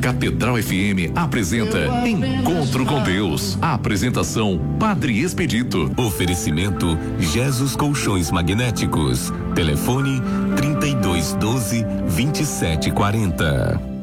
Catedral FM apresenta Encontro com Deus. A apresentação Padre Expedito. Oferecimento Jesus Colchões Magnéticos. Telefone 3212-2740.